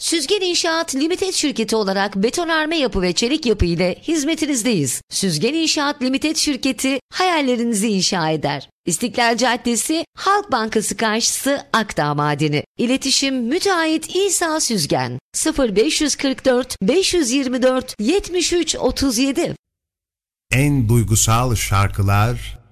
Süzgen İnşaat Limited şirketi olarak betonarme yapı ve çelik yapı ile hizmetinizdeyiz. Süzgen İnşaat Limited şirketi hayallerinizi inşa eder. İstiklal Caddesi, Halk Bankası karşısı, Akdağ Madeni. İletişim Müteahhit İsa Süzgen 0544 524 73 37. En duygusal şarkılar